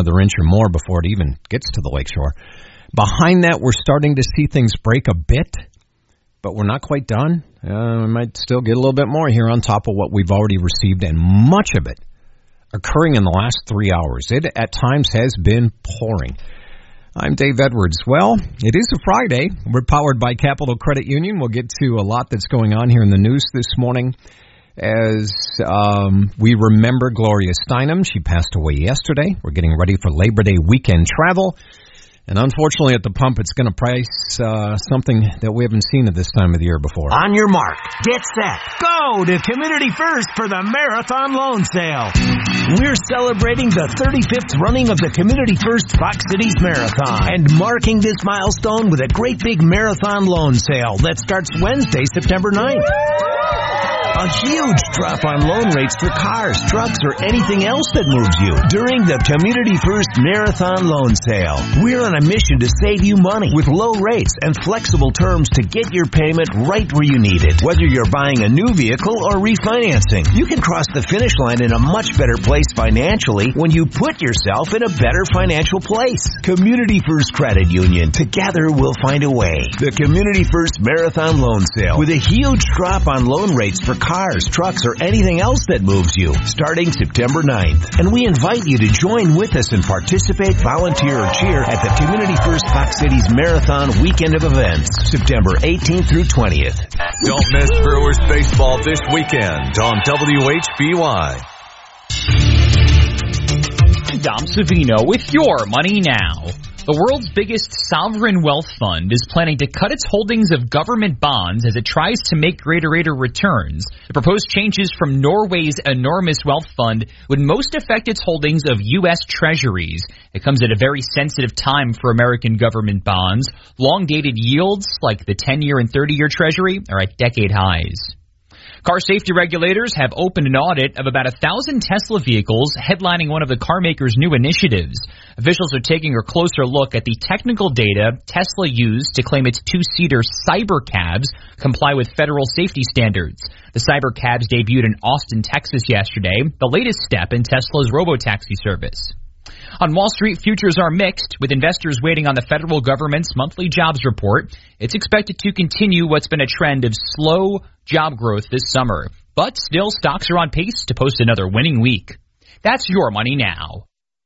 another inch or more before it even gets to the lakeshore. Behind that, we're starting to see things break a bit, but we're not quite done. We might still get a little bit more here on top of what we've already received, and much of it occurring in the last 3 hours. It, at times, has been pouring. I'm Dave Edwards. Well, it is a Friday. We're powered by Capital Credit Union. We'll get to a lot that's going on here in the news this morning as we remember Gloria Steinem. She passed away yesterday. We're getting ready for Labor Day weekend travel. And unfortunately, at the pump, it's going to price something that we haven't seen at this time of the year before. On your mark, get set, go to Community First for the Marathon Loan Sale. We're celebrating the 35th running of the Community First Fox Cities Marathon and marking this milestone with a great big marathon loan sale that starts Wednesday, September 9th. A huge drop on loan rates for cars, trucks, or anything else that moves you during the Community First Marathon Loan Sale. We're on a mission to save you money with low rates and flexible terms to get your payment right where you need it. Whether you're buying a new vehicle or refinancing, you can cross the finish line in a much better place financially when you put yourself in a better financial place. Community First Credit Union. Together we'll find a way. The Community First Marathon Loan Sale with a huge drop on loan rates for cars, trucks, or anything else that moves you, starting September 9th. And we invite you to join with us and participate, volunteer, or cheer at the Community First Fox Cities Marathon Weekend of Events, September 18th through 20th. Don't miss Brewers baseball this weekend on WHBY. Dom Savino with your Money Now. The world's biggest sovereign wealth fund is planning to cut its holdings of government bonds as it tries to make greater rate of returns. The proposed changes from Norway's enormous wealth fund would most affect its holdings of U.S. treasuries. It comes at a very sensitive time for American government bonds. Long-dated yields, like the 10-year and 30-year treasury, are at decade highs. Car safety regulators have opened an audit of about 1,000 Tesla vehicles, headlining one of the car maker's new initiatives. Officials are taking a closer look at the technical data Tesla used to claim its two-seater Cybercabs comply with federal safety standards. The Cybercabs debuted in Austin, Texas yesterday, the latest step in Tesla's robotaxi service. On Wall Street, futures are mixed, with investors waiting on the federal government's monthly jobs report. It's expected to continue what's been a trend of slow job growth this summer. But still, stocks are on pace to post another winning week. That's your Money Now.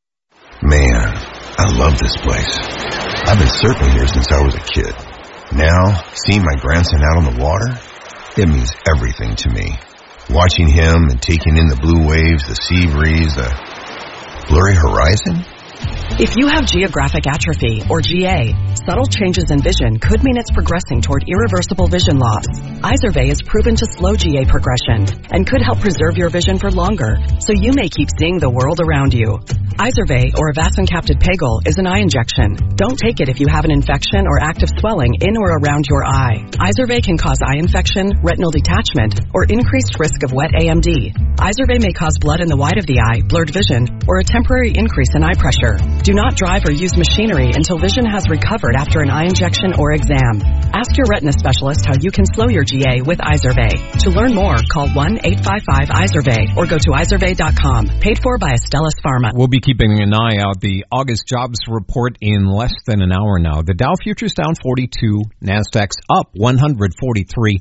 Man, I love this place. I've been surfing here since I was a kid. Now, seeing my grandson out on the water, it means everything to me. Watching him and taking in the blue waves, the sea breeze, the blurry horizon? If you have geographic atrophy, or GA, subtle changes in vision could mean it's progressing toward irreversible vision loss. Izervay is proven to slow GA progression and could help preserve your vision for longer, so you may keep seeing the world around you. Izervay, or avacincaptad pegol, is an eye injection. Don't take it if you have an infection or active swelling in or around your eye. Izervay can cause eye infection, retinal detachment, or increased risk of wet AMD. Izervay may cause blood in the white of the eye, blurred vision, or a temporary increase in eye pressure. Do not drive or use machinery until vision has recovered after an eye injection or exam. Ask your retina specialist how you can slow your GA with Izervay. To learn more, call 1-855-IZERVAY or go to izervay.com. Paid for by Astellas Pharma. We'll be keeping an eye out. The August jobs report in less than an hour now. The Dow futures down 42, Nasdaq's up 143.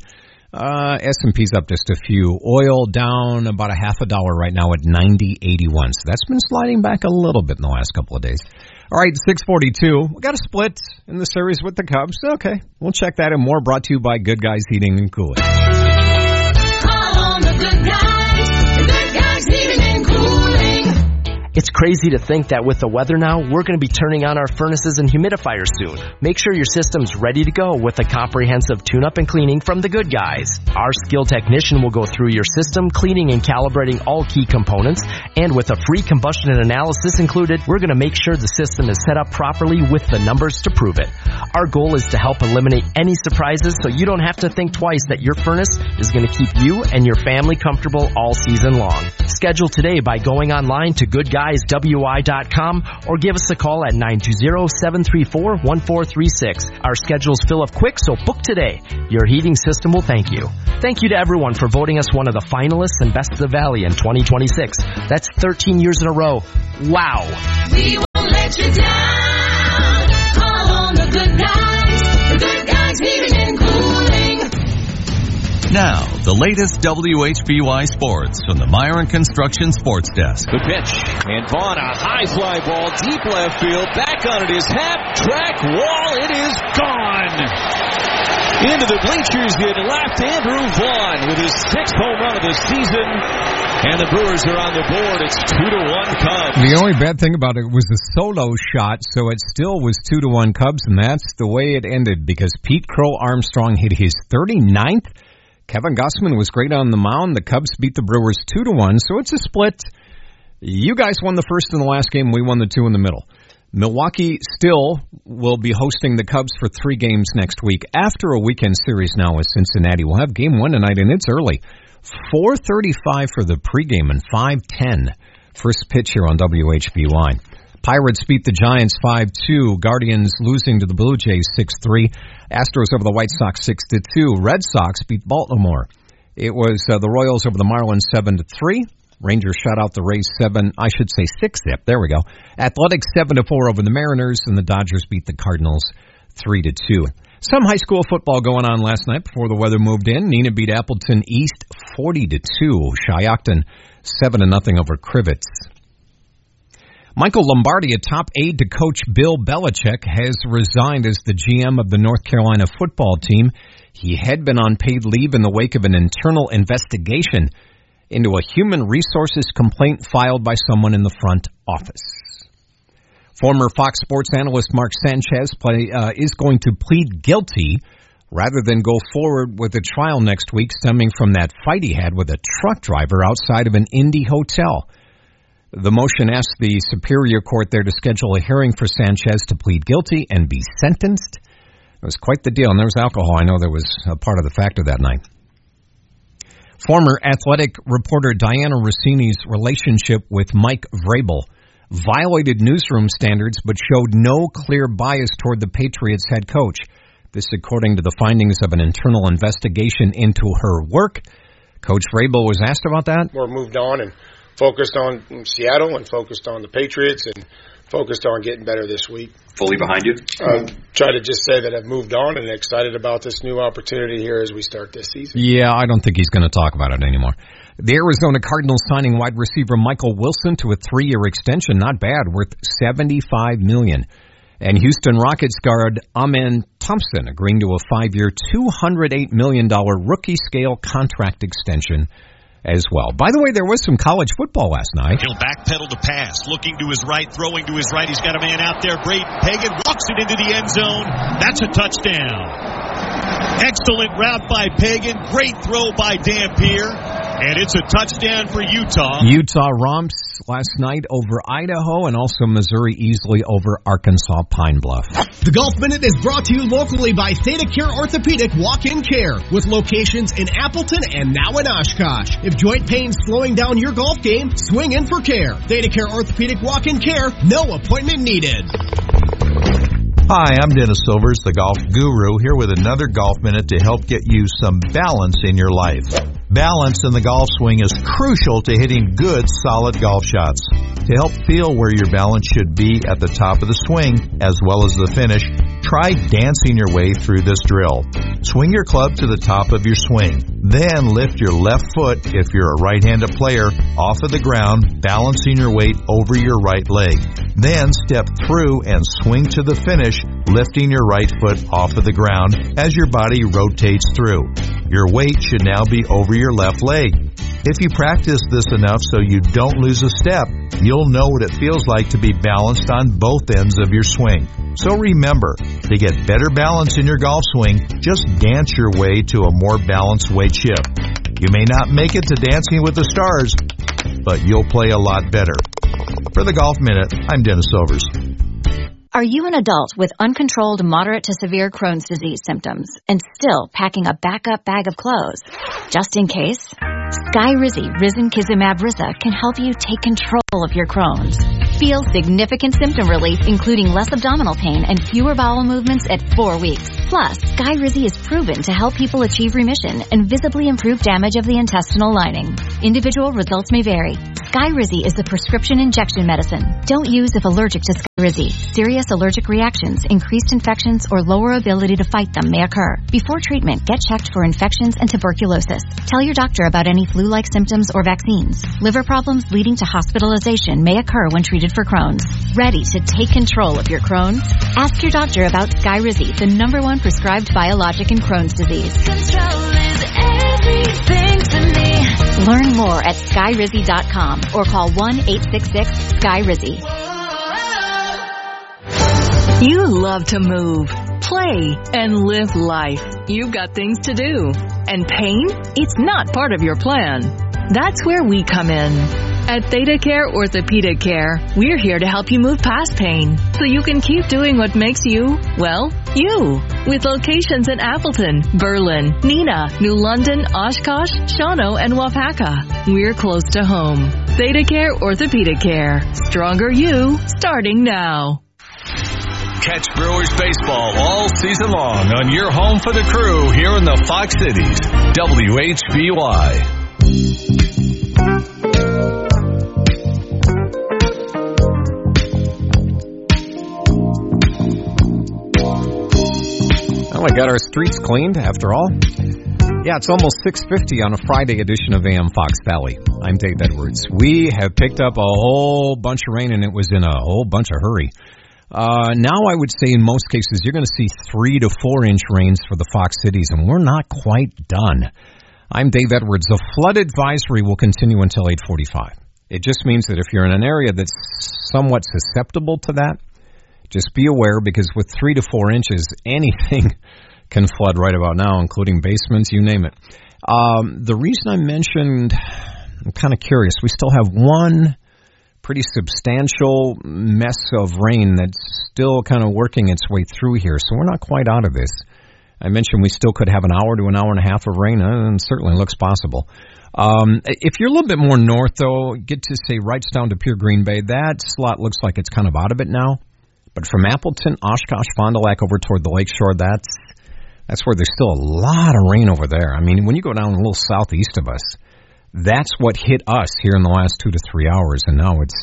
S&P's up just a few. Oil down about $0.50 right now at $90.81. So that's been sliding back a little bit in the last couple of days. All right, 6:42. We got a split in the series with the Cubs. Okay, we'll check that and more. Brought to you by Good Guys Heating and Cooling. Call on the Good Guys. The Good Guys Heating and Cooling. It's crazy to think that with the weather now, we're going to be turning on our furnaces and humidifiers soon. Make sure your system's ready to go with a comprehensive tune-up and cleaning from the Good Guys. Our skilled technician will go through your system, cleaning and calibrating all key components, and with a free combustion analysis included, we're going to make sure the system is set up properly with the numbers to prove it. Our goal is to help eliminate any surprises so you don't have to think twice that your furnace is going to keep you and your family comfortable all season long. Schedule today by going online to goodguyswi.com or give us a call at 920-734-1436. Our schedules fill up quick, so book today. Your heating system will thank you. Thank you to everyone for voting us one of the finalists and Best of the Valley in 2026. That's 13 years in a row. Wow. Now, the latest WHBY sports from the Myron Construction Sports Desk. The pitch. And Vaughn, a high fly ball, deep left field. Back on it is half track wall. It is gone. Into the bleachers in left, Andrew Vaughn with his 6th home run of the season. And the Brewers are on the board. It's 2-1 Cubs. The only bad thing about it was the solo shot, so it still was 2-1 Cubs, and that's the way it ended because Pete Crow Armstrong hit his 39th. Kevin Gausman was great on the mound. The Cubs beat the Brewers 2-1, so it's a split. You guys won the first and the last game. We won the 2 in the middle. Milwaukee still will be hosting the Cubs for 3 games next week after a weekend series now with Cincinnati. We'll have game 1 tonight, and it's early. 4:35 for the pregame and 5:10 first pitch here on WHBY. Pirates beat the Giants 5-2. Guardians losing to the Blue Jays 6-3. Astros over the White Sox 6-2. Red Sox beat Baltimore. It was the Royals over the Marlins 7-3. Rangers shut out the Rays 6-zip. There we go. Athletics 7-4 over the Mariners, and the Dodgers beat the Cardinals 3-2. Some high school football going on last night before the weather moved in. Neenah beat Appleton East 40-2. Shiocton 7-0 over Crivets. Michael Lombardi, a top aide to Coach Bill Belichick, has resigned as the GM of the North Carolina football team. He had been on paid leave in the wake of an internal investigation into a human resources complaint filed by someone in the front office. Former Fox Sports analyst Mark Sanchez is going to plead guilty rather than go forward with a trial next week stemming from that fight he had with a truck driver outside of an Indy hotel. The motion asked the Superior Court there to schedule a hearing for Sanchez to plead guilty and be sentenced. It was quite the deal, and there was alcohol. I know there was a part of the factor that night. Former athletic reporter Diana Rossini's relationship with Mike Vrabel violated newsroom standards but showed no clear bias toward the Patriots head coach. This according to the findings of an internal investigation into her work. Coach Vrabel was asked about that. We're moved on and focused on Seattle and focused on the Patriots and focused on getting better this week. Fully behind you? Try to just say that I've moved on and excited about this new opportunity here as we start this season. Yeah, I don't think he's going to talk about it anymore. The Arizona Cardinals signing wide receiver Michael Wilson to a 3-year extension. Not bad, worth $75 million. And Houston Rockets guard Amen Thompson agreeing to a 5-year, $208 million rookie-scale contract extension as well. By the way, there was some college football last night. He'll backpedal to pass, looking to his right, throwing to his right. He's got a man out there. Braden Pagan walks it into the end zone. That's a touchdown. Excellent route by Pagan. Great throw by Dampier. And it's a touchdown for Utah. Utah romps last night over Idaho and also Missouri easily over Arkansas Pine Bluff. The Golf Minute is brought to you locally by ThedaCare Orthopedic Walk-In Care with locations in Appleton and now in Oshkosh. If joint pain's slowing down your golf game, swing in for care. ThedaCare Orthopedic Walk-In Care, no appointment needed. Hi, I'm Dennis Silvers, the golf guru, here with another Golf Minute to help get you some balance in your life. Balance in the golf swing is crucial to hitting good, solid golf shots. To help feel where your balance should be at the top of the swing, as well as the finish, try dancing your way through this drill. Swing your club to the top of your swing. Then lift your left foot, if you're a right-handed player, off of the ground, balancing your weight over your right leg. Then step through and swing to the finish, lifting your right foot off of the ground as your body rotates through. Your weight should now be over your left leg. If you practice this enough so you don't lose a step, you'll know what it feels like to be balanced on both ends of your swing. So remember, to get better balance in your golf swing, just dance your way to a more balanced weight shift. You may not make it to Dancing with the Stars, but you'll play a lot better. For the Golf Minute, I'm Dennis Silvers. Are you an adult with uncontrolled moderate to severe Crohn's disease symptoms and still packing a backup bag of clothes just in case? Skyrizi Risankizumab Risa can help you take control of your Crohn's. Feel significant symptom relief, including less abdominal pain and fewer bowel movements at 4 weeks. Plus, Skyrizi is proven to help people achieve remission and visibly improve damage of the intestinal lining. Individual results may vary. Skyrizi is a prescription injection medicine. Don't use if allergic to Skyrizi. Serious allergic reactions, increased infections, or lower ability to fight them may occur. Before treatment, get checked for infections and tuberculosis. Tell your doctor about any flu-like symptoms or vaccines. Liver problems leading to hospitalization may occur when treated for Crohn's. Ready to take control of your Crohn's? Ask your doctor about Skyrizi, the #1 prescribed biologic in Crohn's disease. Control is everything to me. Learn more at skyrizi.com or call 1-866-SKYRIZI. You love to move, play, and live life. You've got things to do. And pain? It's not part of your plan. That's where we come in. At ThedaCare Orthopedic Care, we're here to help you move past pain so you can keep doing what makes you, well, you. With locations in Appleton, Berlin, Neenah, New London, Oshkosh, Shawano, and Wapaka. We're close to home. ThedaCare Orthopedic Care. Stronger you, starting now. Catch Brewers baseball all season long on your home for the crew here in the Fox Cities. WHBY. Well, we got our streets cleaned after all. Yeah, it's almost 6:50 on a Friday edition of AM Fox Valley. I'm Dave Edwards. We have picked up a whole bunch of rain, and it was in a whole bunch of hurry. Now I would say in most cases you're going to see 3 to 4 inch rains for the Fox Cities, and we're not quite done. I'm Dave Edwards. The flood advisory will continue until 8:45. It just means that if you're in an area that's somewhat susceptible to that, just be aware, because with 3 to 4 inches, anything can flood right about now, including basements, you name it. The reason I mentioned, I'm kind of curious, we still have one pretty substantial mess of rain that's still kind of working its way through here, so we're not quite out of this. I mentioned we still could have an hour to an hour and a half of rain, and it certainly looks possible. If you're a little bit more north, though, get to say Wrights down to Pure Green Bay, that slot looks like it's kind of out of it now. But from Appleton, Oshkosh, Fond du Lac over toward the lakeshore, that's where there's still a lot of rain over there. I mean, when you go down a little southeast of us, that's what hit us here in the last 2 to 3 hours, and now it's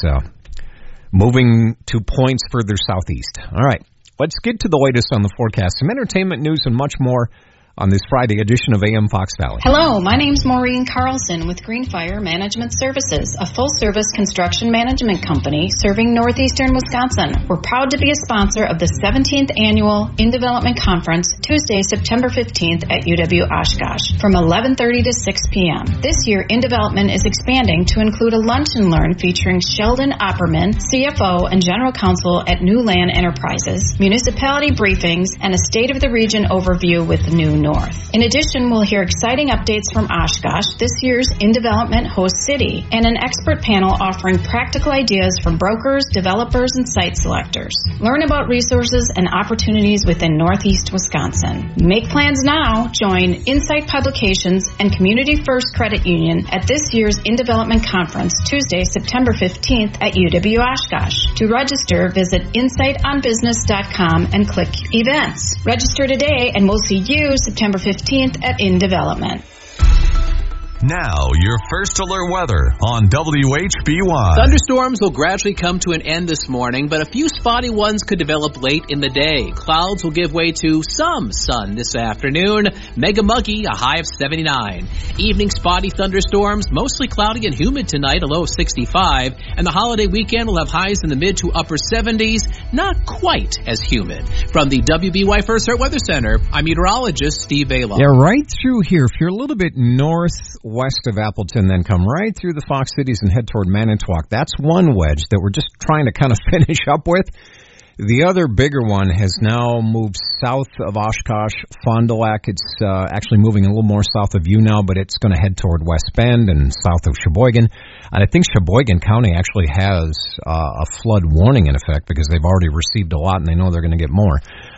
moving to points further southeast. All right, let's get to the latest on the forecast, some entertainment news, and much more on this Friday edition of AM Fox Valley. Hello, my name's Maureen Carlson with Greenfire Management Services, a full-service construction management company serving northeastern Wisconsin. We're proud to be a sponsor of the 17th Annual In Development Conference, Tuesday, September 15th at UW Oshkosh from 11:30 to 6 p.m. This year, In Development is expanding to include a lunch and learn featuring Sheldon Opperman, CFO and General Counsel at New Land Enterprises, municipality briefings, and a State of the Region overview with the New North. In addition, we'll hear exciting updates from Oshkosh, this year's In Development host city, and an expert panel offering practical ideas from brokers, developers, and site selectors. Learn about resources and opportunities within Northeast Wisconsin. Make plans now. Join Insight Publications and Community First Credit Union at this year's In Development Conference, Tuesday, September 15th at UW Oshkosh. To register, visit insightonbusiness.com and click Events. Register today, and we'll see you September 15th at In Development. Now, your first alert weather on WHBY. Thunderstorms will gradually come to an end this morning, but a few spotty ones could develop late in the day. Clouds will give way to some sun this afternoon. Mega muggy, a high of 79. Evening spotty thunderstorms, mostly cloudy and humid tonight, a low of 65. And the holiday weekend will have highs in the mid to upper 70s, not quite as humid. From the WBY First Alert Weather Center, I'm meteorologist Steve Vela. Yeah, right through here. If you're a little bit northwest of Appleton, then come right through the Fox Cities and head toward Manitowoc. That's one wedge that we're just trying to kind of finish up with. The other bigger one has now moved south of Oshkosh, Fond du Lac. It's actually moving a little more south of you now, but it's going to head toward West Bend and south of Sheboygan. And I think Sheboygan County actually has a flood warning in effect because they've already received a lot and they know they're going to get more.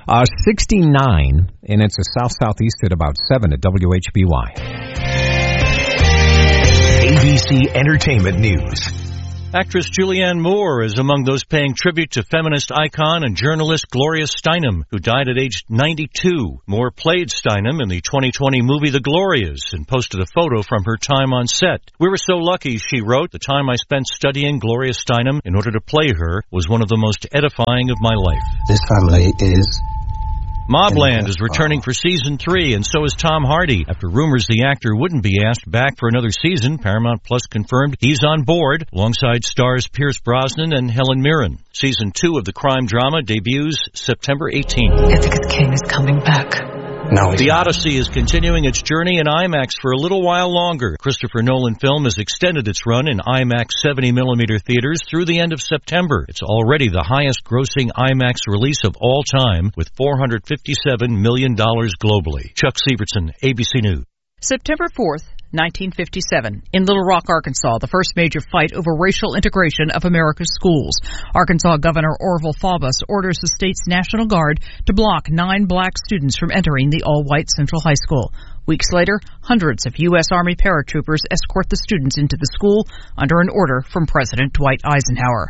69, and it's a south-southeast at about 7 at WHBY. ABC Entertainment News. Actress Julianne Moore is among those paying tribute to feminist icon and journalist Gloria Steinem, who died at age 92. Moore played Steinem in the 2020 movie The Glorias and posted a photo from her time on set. "We were so lucky," she wrote. "The time I spent studying Gloria Steinem in order to play her was one of the most edifying of my life." This family is... Mobland is returning for season 3, and so is Tom Hardy. After rumors the actor wouldn't be asked back for another season, Paramount Plus confirmed he's on board, alongside stars Pierce Brosnan and Helen Mirren. Season 2 of the crime drama debuts September 18th. Ithaca King is coming back. No, The Odyssey is continuing its journey in IMAX for a little while longer. Christopher Nolan film has extended its run in IMAX 70mm theaters through the end of September. It's already the highest grossing IMAX release of all time, with $457 million globally. Chuck Sievertson, ABC News. September 4th, 1957, in Little Rock, Arkansas, the first major fight over racial integration of America's schools. Arkansas Governor Orville Faubus orders the state's National Guard to block 9 black students from entering the all-white Central High School. Weeks later, hundreds of U.S. Army paratroopers escort the students into the school under an order from President Dwight Eisenhower.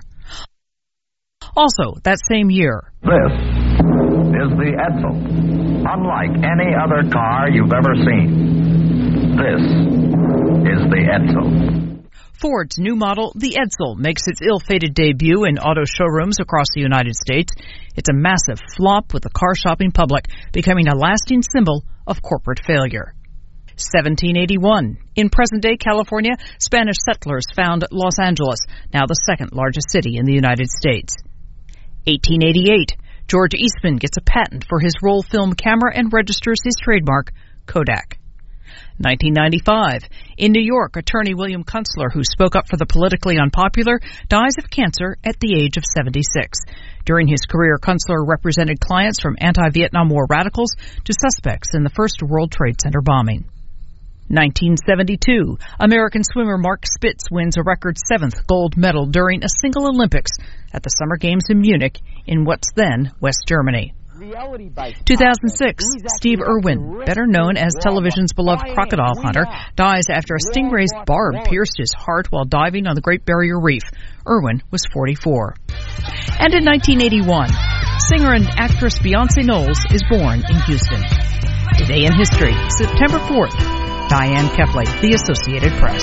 Also, that same year, This is the Edsel, unlike any other car you've ever seen. This is the Edsel. Ford's new model, the Edsel, makes its ill-fated debut in auto showrooms across the United States. It's a massive flop, with the car-shopping public becoming a lasting symbol of corporate failure. 1781. In present-day California, Spanish settlers found Los Angeles, now the second largest city in the United States. 1888. George Eastman gets a patent for his roll film camera and registers his trademark, Kodak. 1995. In New York, attorney William Kunstler, who spoke up for the politically unpopular, dies of cancer at the age of 76. During his career, Kunstler represented clients from anti-Vietnam War radicals to suspects in the first World Trade Center bombing. 1972. American swimmer Mark Spitz wins a record 7th gold medal during a single Olympics at the Summer Games in Munich in what's then West Germany. 2006, Steve Irwin, better known as television's beloved crocodile hunter, dies after a stingray's barb pierced his heart while diving on the Great Barrier Reef. Irwin was 44. And in 1981, singer and actress Beyonce Knowles is born in Houston. Today in history, September 4th, Diane Kepley, The Associated Press.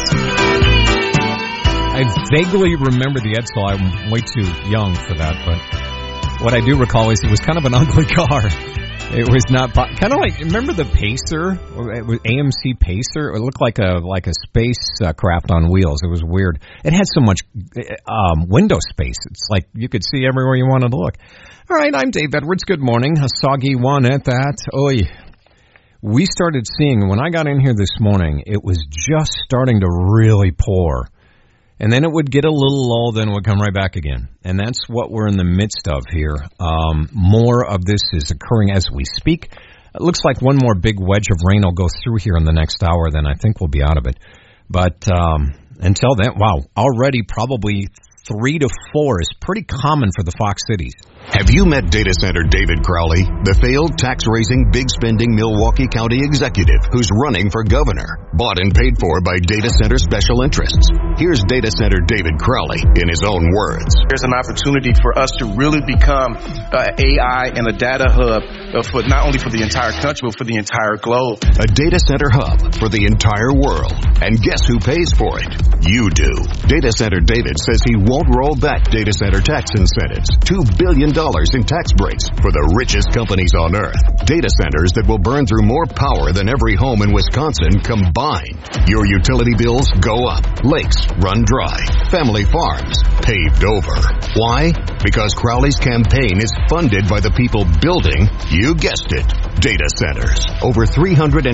I vaguely remember the Edsel. I'm way too young for that, but what I do recall is it was kind of an ugly car. It was not kind of like, remember the Pacer? It was AMC Pacer. It looked like a space craft on wheels. It was weird. It had so much window space. It's like you could see everywhere you wanted to look. All right, I'm Dave Edwards. Good morning. A soggy one at that. Oy. We started seeing, when I got in here this morning, it was just starting to really pour. And then it would get a little lull, then it would come right back again. And that's what we're in the midst of here. More of this is occurring as we speak. It looks like one more big wedge of rain will go through here in the next hour, then I think we'll be out of it. But until then, wow, already probably 3 to 4 is pretty common for the Fox cities. Have you met data center David Crowley, the failed tax-raising, big-spending Milwaukee County executive who's running for governor? Bought and paid for by data center special interests. Here's data center David Crowley in his own words. There's an opportunity for us to really become an AI and a data hub for not only for the entire country, but for the entire globe. A data center hub for the entire world. And guess who pays for it? You do. Data center David says he won't roll back data center tax incentives. $2 billion in tax breaks for the richest companies on earth. Data centers that will burn through more power than every home in Wisconsin combined. Your utility bills go up. Lakes run dry. Family farms paved over. Why? Because Crowley's campaign is funded by the people building, you guessed it, data centers. Over $350,000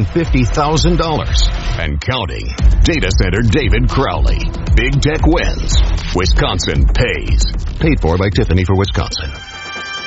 and counting. Data center David Crowley. Big tech wins. Wisconsin pays. Paid for by Tiffany for Wisconsin.